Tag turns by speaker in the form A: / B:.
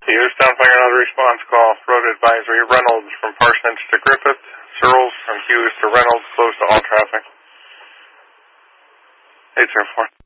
A: The Eastbound Fire Auto Response Call, road advisory, Reynolds from Parsonage to Griffith, Searles from Hughes to Reynolds, closed to all traffic. 804.